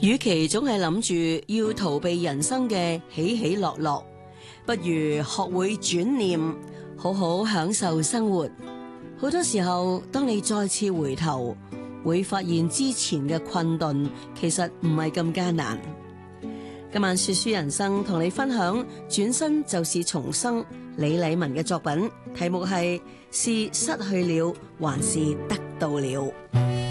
與其總係諗住要逃避人生嘅起起落落，不如學會轉念，好好享受生活。好多時候，當你再次回頭，會發現之前嘅困頓其實唔係咁艱難。今晚說書人生同你分享轉身就是重生，李禮文嘅作品，題目係失去了還是得到了。